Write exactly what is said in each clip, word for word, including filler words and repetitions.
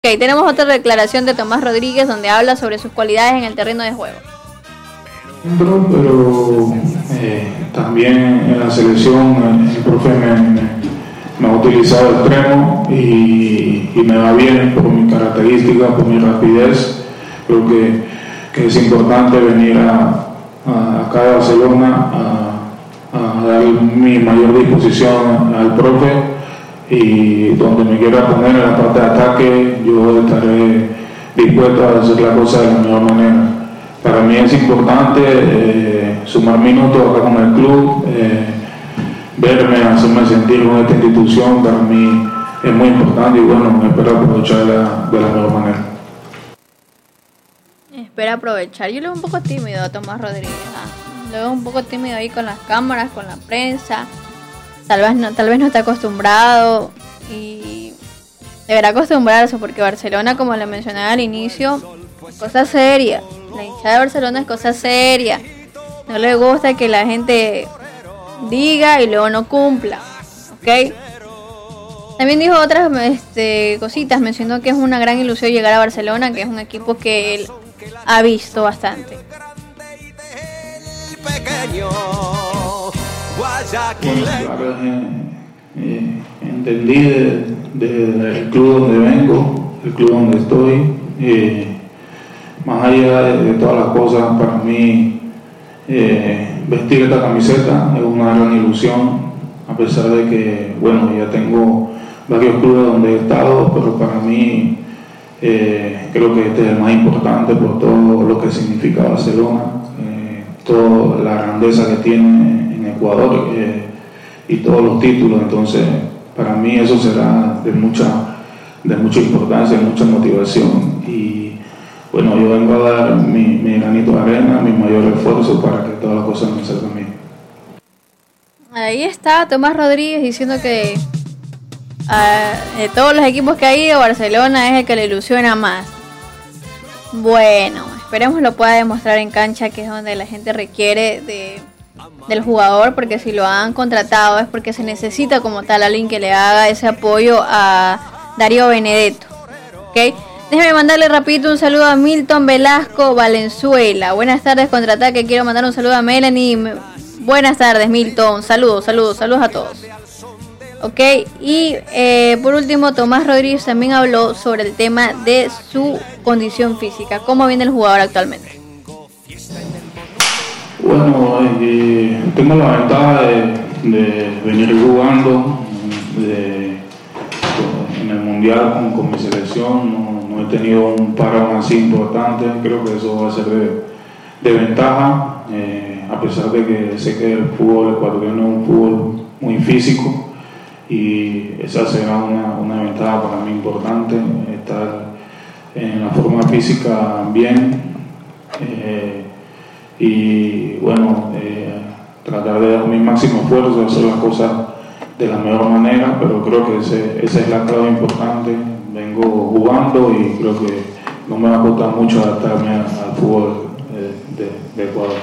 Ok, tenemos otra declaración de Tomás Rodríguez donde habla sobre sus cualidades en el terreno de juego. Pero, pero eh, también en la selección el profe me, me, me ha utilizado el extremo y, y me va bien por mi característica, por mi rapidez. Creo que, que es importante venir a, a acá a Barcelona a, a dar mi mayor disposición al profe, y donde me quiera poner en la parte de ataque yo estaré dispuesto a hacer la cosa de la mejor manera. Para mí es importante eh, sumar minutos acá con el club, eh, verme, hacerme sentir con esta institución, para mí es muy importante y bueno, espero aprovecharla de la mejor manera. Espera aprovechar. Yo lo veo un poco tímido a Tomás Rodríguez. ¿Ah? Lo veo un poco tímido ahí con las cámaras, con la prensa. Tal vez no, tal vez no está acostumbrado y deberá acostumbrarse porque Barcelona, como le mencionaba al inicio, es cosa seria. La hinchada de Barcelona es cosa seria. No le gusta que la gente diga y luego no cumpla. ¿Ok? También dijo otras este, cositas. Mencionó que es una gran ilusión llegar a Barcelona, que es un equipo que él ha visto bastante. Bueno, claro, eh, eh, entendí del de, de club donde vengo, el club donde estoy. Eh, más allá de, de todas las cosas, para mí eh, vestir esta camiseta es una gran ilusión, a pesar de que, bueno, ya tengo varios clubes donde he estado, pero para mí eh, creo que este es el más importante por todo lo que significa Barcelona, eh, toda la grandeza que tiene en Ecuador eh, y todos los títulos. Entonces para mí eso será de mucha de mucha importancia, de mucha motivación y bueno, yo vengo a dar mi, mi granito de arena, mi mayor esfuerzo para que todas las cosas me salgan bien. Ahí está Tomás Rodríguez diciendo que uh, de todos los equipos que ha ido, Barcelona es el que le ilusiona más. Bueno, esperemos lo pueda demostrar en cancha, que es donde la gente requiere de del jugador, porque si lo han contratado es porque se necesita como tal alguien que le haga ese apoyo a Darío Benedetto. ¿Ok? Déjeme mandarle rapidito un saludo a Milton Velasco Valenzuela. Buenas tardes, Contraataque. Quiero mandar un saludo a Melanie. Buenas tardes, Milton. Saludos, saludos, saludos a todos. Ok, y eh, por último, Tomás Rodríguez también habló sobre el tema de su condición física. ¿Cómo viene el jugador actualmente? Bueno, eh, tengo la ventaja de, de venir jugando de, en el mundial con, con mi selección. No, no he tenido un parón así importante. Creo que eso va a ser de, de ventaja, eh, a pesar de que sé que el fútbol ecuatoriano es un fútbol muy físico y esa será una, una ventaja para mí importante, estar en la forma física bien. Eh, y bueno, eh, tratar de dar mi máximo esfuerzo, hacer las cosas de la mejor manera, pero creo que ese, esa es la clave importante. Vengo jugando y creo que no me va a costar mucho adaptarme al, al fútbol eh, de, de Ecuador.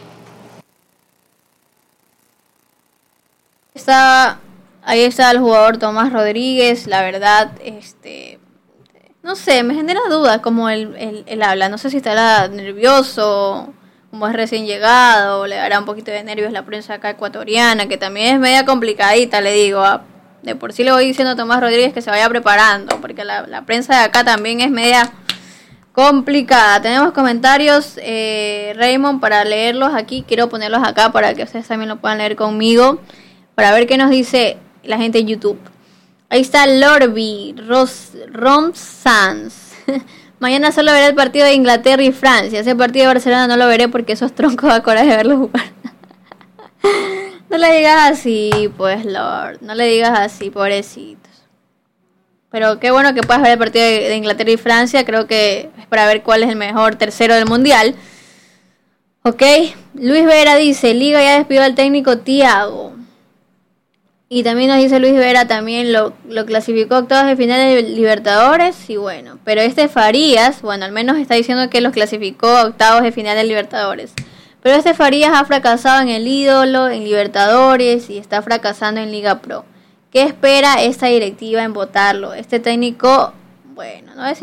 Está, ahí está el jugador Tomás Rodríguez. La verdad, este no sé, me genera dudas como él, él, él habla. No sé si estará nervioso, como es recién llegado, le dará un poquito de nervios la prensa acá ecuatoriana, que también es media complicadita, le digo. ¿eh? De por sí le voy diciendo a Tomás Rodríguez que se vaya preparando, porque la, la prensa de acá también es media complicada. Tenemos comentarios, eh, Raymond, para leerlos aquí. Quiero ponerlos acá para que ustedes también lo puedan leer conmigo, para ver qué nos dice la gente en YouTube. Ahí está Lorby, Ros, Rom Sanz. Mañana solo veré el partido de Inglaterra y Francia. Ese partido de Barcelona no lo veré porque esos troncos da coraje de verlos jugar. No le digas así, pues, Lord. No le digas así, pobrecitos. Pero qué bueno que puedas ver el partido de, de Inglaterra y Francia. Creo que es para ver cuál es el mejor tercero del mundial. Ok. Luis Vera dice, Liga ya despidió al técnico Thiago. Y también nos dice Luis Vera, también lo, lo clasificó a octavos de final de Libertadores. Y bueno, pero este Farías, bueno, al menos está diciendo que los clasificó a octavos de final de Libertadores. Pero este Farías ha fracasado en el ídolo, en Libertadores y está fracasando en Liga Pro. ¿Qué espera esta directiva en votarlo? Este técnico bueno, no voy a decir